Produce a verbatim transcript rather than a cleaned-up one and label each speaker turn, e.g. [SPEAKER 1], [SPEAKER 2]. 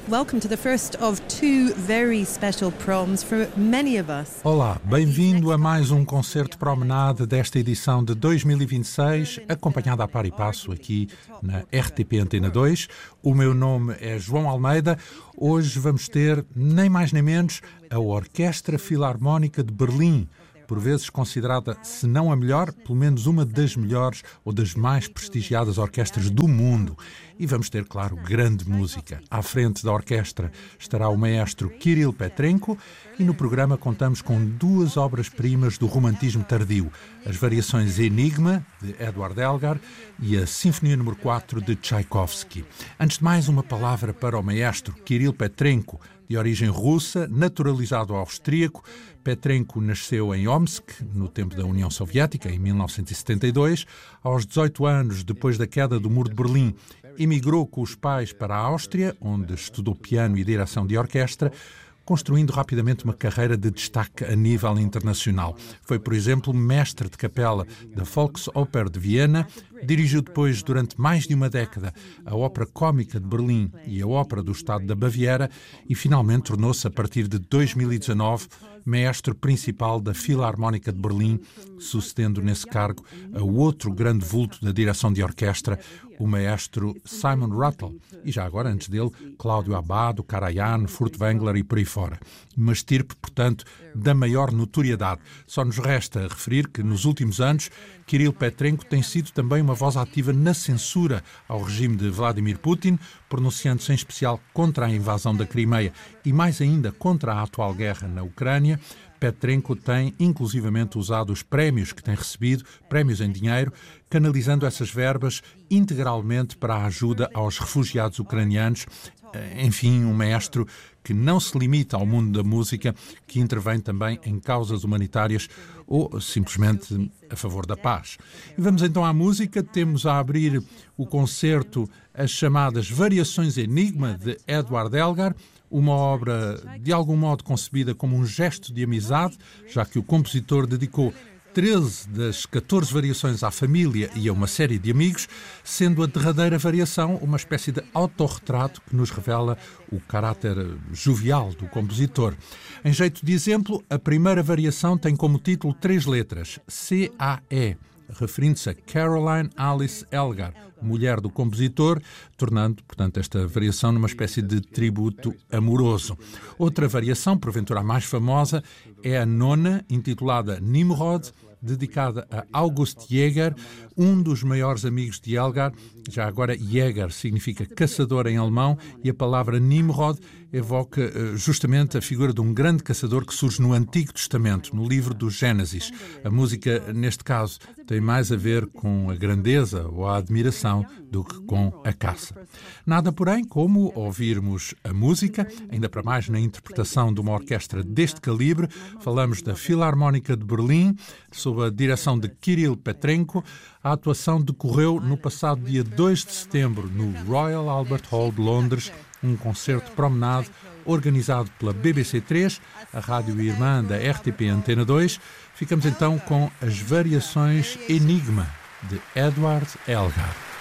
[SPEAKER 1] Welcome to the first of two very special proms for many of us.
[SPEAKER 2] Olá, bem-vindo a mais um concerto promenade desta edição de dois mil e vinte e seis, acompanhada a par e passo aqui na R T P Antena dois. O meu nome é João Almeida. Hoje vamos ter, nem mais nem menos, a Orquestra Filarmónica de Berlim, por vezes considerada, se não a melhor, pelo menos uma das melhores ou das mais prestigiadas orquestras do mundo. E vamos ter, claro, grande música. À frente da orquestra estará o maestro Kirill Petrenko e no programa contamos com duas obras-primas do romantismo tardio, as variações Enigma, de Edward Elgar, e a Sinfonia número quatro, de Tchaikovsky. Antes de mais, uma palavra para o maestro Kirill Petrenko, de origem russa, naturalizado austríaco. Petrenko nasceu em Omsk, no tempo da União Soviética, em mil novecentos e setenta e dois. Aos dezoito anos, depois da queda do Muro de Berlim, emigrou com os pais para a Áustria, onde estudou piano e direção de orquestra, construindo rapidamente uma carreira de destaque a nível internacional. Foi, por exemplo, mestre de capela da Volksoper de Viena, dirigiu depois, durante mais de uma década, a Ópera Cómica de Berlim e a Ópera do Estado da Baviera e, finalmente, tornou-se, a partir de dois mil e dezanove, maestro principal da Filarmónica de Berlim, sucedendo nesse cargo a outro grande vulto da direção de orquestra, o maestro Simon Rattle, e já agora, antes dele, Cláudio Abbado, Karajan, Furtwängler e por aí fora. Uma estirpe, portanto, da maior notoriedade. Só nos resta referir que, nos últimos anos, Kirill Petrenko tem sido também uma voz ativa na censura ao regime de Vladimir Putin, pronunciando-se em especial contra a invasão da Crimeia e, mais ainda, contra a atual guerra na Ucrânia. Petrenko tem, inclusivamente, usado os prémios que tem recebido, prémios em dinheiro, canalizando essas verbas integralmente para a ajuda aos refugiados ucranianos. Enfim, um maestro que não se limita ao mundo da música, que intervém também em causas humanitárias ou simplesmente a favor da paz. E vamos então à música. Temos a abrir o concerto as chamadas Variações Enigma, de Edward Elgar, uma obra de algum modo concebida como um gesto de amizade, já que o compositor dedicou treze das catorze variações à família e a uma série de amigos, sendo a derradeira variação uma espécie de autorretrato que nos revela o caráter jovial do compositor. Em jeito de exemplo, a primeira variação tem como título três letras, C A E, referindo-se a Caroline Alice Elgar, mulher do compositor, tornando, portanto, esta variação numa espécie de tributo amoroso. Outra variação, porventura a mais famosa, é a nona, intitulada Nimrod, dedicada a August Jäger, um dos maiores amigos de Elgar. Já agora, Jäger significa caçador em alemão e a palavra Nimrod evoca justamente a figura de um grande caçador que surge no Antigo Testamento, no livro do Gênesis. A música, neste caso, tem mais a ver com a grandeza ou a admiração do que com a caça. Nada, porém, como ouvirmos a música, ainda para mais na interpretação de uma orquestra deste calibre. Falamos da Filarmónica de Berlim, sob a direção de Kirill Petrenko. A atuação decorreu no passado dia dois de setembro no Royal Albert Hall de Londres, um concerto promenade organizado pela B B C três, a rádio irmã da R T P Antena dois. Ficamos então com as Variações Enigma, de Edward Elgar.